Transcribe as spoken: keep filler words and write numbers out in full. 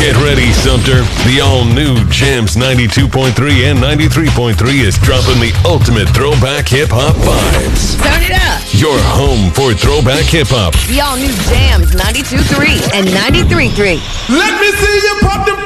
Get ready, Sumter. The all-new Jams ninety-two point three and ninety-three point three is dropping the ultimate throwback hip-hop vibes. Turn it up. Your home for throwback hip-hop. The all-new Jams ninety-two point three and ninety-three point three. Let me see you pop the